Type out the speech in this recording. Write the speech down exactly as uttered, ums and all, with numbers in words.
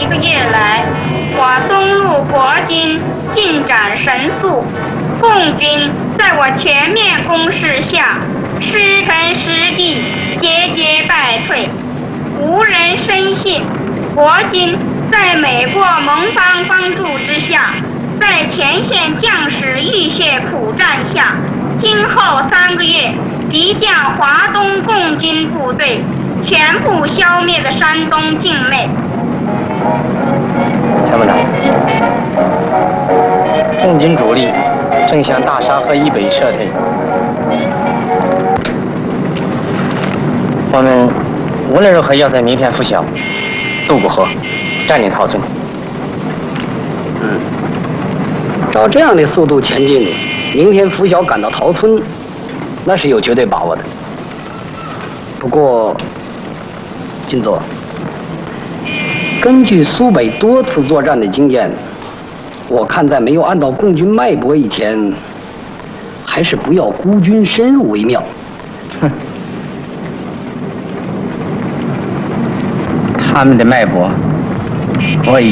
个月来，我东路国军进展神速，共军在我全面攻势下，失城失地，节节败退，无人深信国军在美国盟邦帮助之下，在前线将士浴血苦战下，今后三个月即将华东共军部队全部消灭的山东境内。 参谋长，共军主力正向大沙河以北撤退，我们无论如何要在明天拂晓渡过河，占领陶村。 嗯，照这样的速度前进，明天拂晓赶到陶村，那是有绝对把握的。不过，军座，根据苏北多次作战的经验，我看在没有按到共军脉搏以前，还是不要孤军深入为妙。 哼，他们的脉搏我已